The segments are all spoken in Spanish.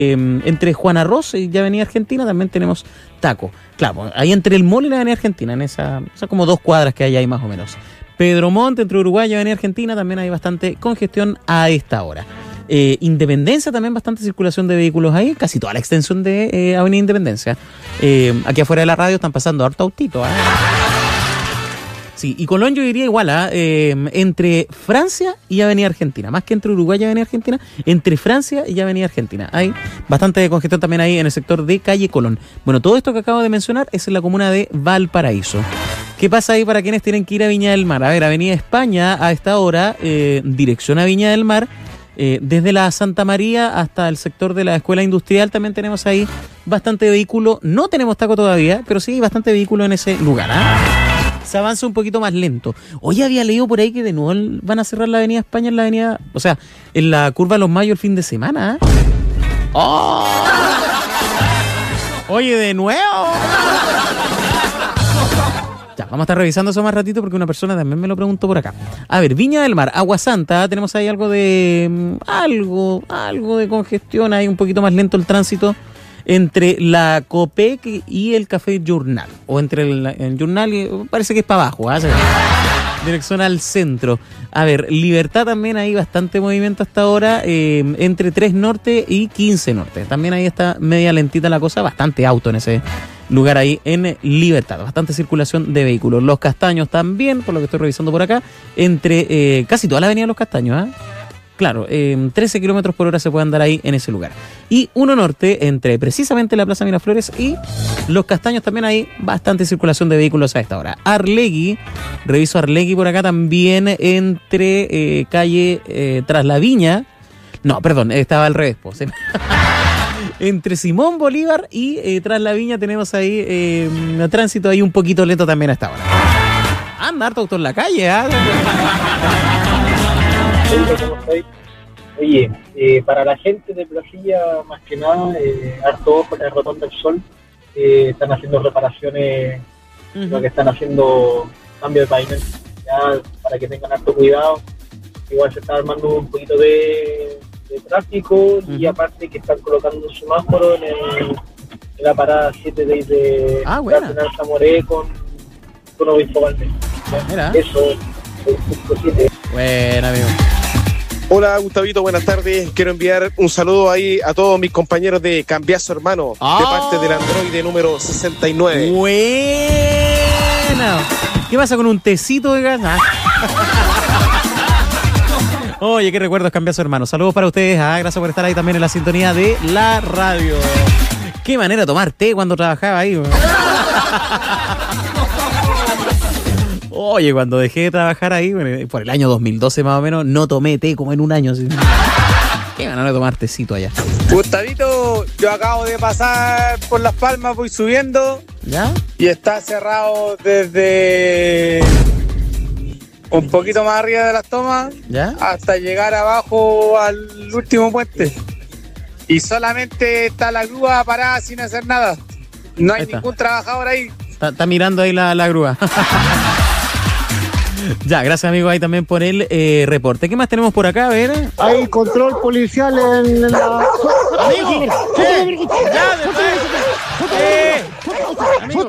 entre Juan Arroz y Avenida Argentina también tenemos taco. Claro, ahí entre el mall y la Avenida Argentina, en esas como 2 cuadras que hay ahí más o menos. Pedro Montt, entre Uruguay y Avenida Argentina, también hay bastante congestión a esta hora. Independencia también bastante circulación de vehículos ahí, casi toda la extensión de Avenida Independencia. Aquí afuera de la radio están pasando harto autito. Sí, y Colón yo diría igual, entre Francia y Avenida Argentina, más que entre Uruguay y Avenida Argentina, entre Francia y Avenida Argentina. Hay bastante congestión también ahí en el sector de calle Colón. Bueno, todo esto que acabo de mencionar es en la comuna de Valparaíso. ¿Qué pasa ahí para quienes tienen que ir a Viña del Mar? A ver, Avenida España a esta hora, dirección a Viña del Mar, desde la Santa María hasta el sector de la Escuela Industrial también tenemos ahí bastante vehículo. No tenemos taco todavía, pero sí hay bastante vehículo en ese lugar. Se avanza un poquito más lento. Hoy había leído por ahí que de nuevo van a cerrar la Avenida España en la avenida, o sea, en la curva de los Mayos el fin de semana. ¡Oh! Oye, de nuevo. Ya, vamos a estar revisando eso más ratito porque una persona también me lo preguntó por acá. A ver, Viña del Mar, Agua Santa, tenemos ahí algo de congestión, hay un poquito más lento el tránsito entre la Copec y el Café Journal, o entre el Journal y parece que es para abajo, dirección al centro. A ver, Libertad también hay bastante movimiento hasta ahora, entre 3 Norte y 15 Norte. También ahí está media lentita la cosa, bastante auto en ese lugar ahí en Libertad, bastante circulación de vehículos. Los Castaños también, por lo que estoy revisando por acá, entre casi toda la avenida Los Castaños, Claro, 13 kilómetros por hora se puede andar ahí en ese lugar. Y 1 Norte, entre precisamente la Plaza Miraflores y Los Castaños, también hay bastante circulación de vehículos a esta hora. Arlegui, reviso Arlegui por acá también, entre calle Tras la Viña. No, perdón, estaba al revés. Entre Simón Bolívar y Tras la Viña tenemos ahí tránsito ahí un poquito lento también a esta hora. Anda harto auto en la calle, Oye, para la gente de Brasilia, más que nada, harto ojo en la Rotonda del Sol, están haciendo reparaciones, lo que están haciendo cambio de pavimento, ya para que tengan harto cuidado. Igual se está armando un poquito de tráfico y aparte que están colocando un semáforo en la parada 7 de Nacional Zamoré con Obispo Valdés. Eso, 5-7. Bueno, amigo. Hola, Gustavito, buenas tardes. Quiero enviar un saludo ahí a todos mis compañeros de Cambiazo Hermano, de parte del androide número 69. Bueno. ¿Qué pasa con un tecito de gas? Oye, qué recuerdos, Cambiazo Hermano. Saludos para ustedes. Gracias por estar ahí también en la sintonía de la radio. Qué manera de tomar té cuando trabajaba ahí. Oye, cuando dejé de trabajar ahí, por el año 2012 más o menos, no tomé té como en un año. ¿Sí? Qué manera de tomar tecito allá. Gustavito, yo acabo de pasar por Las Palmas, voy subiendo. ¿Ya? Y está cerrado desde un poquito más arriba de Las Tomas, ¿ya?, hasta llegar abajo al último puente. Y solamente está la grúa parada sin hacer nada. No hay ningún trabajador ahí. Está mirando ahí la grúa. Ya, gracias amigo ahí también por el reporte. ¿Qué más tenemos por acá? A ver. Hay control policial en la... ¡Amigo! ¡Ya, amigo!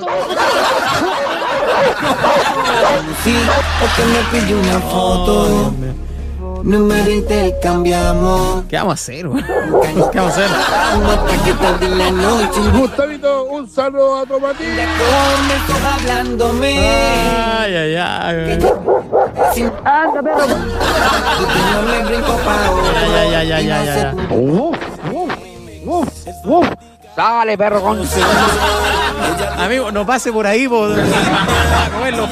Sí, porque me pidió una foto. Número intercambiamos. ¿Qué vamos a hacer, güey? ¿Qué vamos a hacer? Gustavito, un saludo a Tomatilla. Hablándome. Ay, ay, ay. Anda, perro. No me brinco pa' ahora. Ya. Dale, perro con... Amigo, no pase por ahí, por...